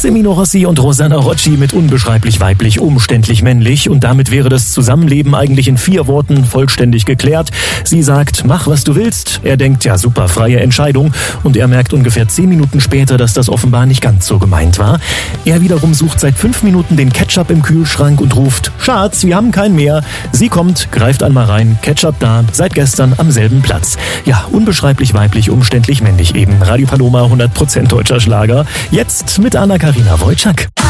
Semino Rossi und Rosanna Rocci mit unbeschreiblich weiblich, umständlich männlich. Und damit wäre das Zusammenleben eigentlich in 4 Worten vollständig geklärt. Sie sagt, mach was du willst. Er denkt, ja super, freie Entscheidung. Und er merkt ungefähr 10 Minuten später, dass das offenbar nicht ganz so gemeint war. Er wiederum sucht seit 5 Minuten den Ketchup im Kühlschrank und ruft, Schatz, wir haben keinen mehr. Sie kommt, greift einmal rein, Ketchup da, seit gestern am selben Platz. Ja, unbeschreiblich weiblich, umständlich männlich eben. Radio Paloma, 100% deutscher Schlager. Jetzt mit Anna-Karina Wojcik.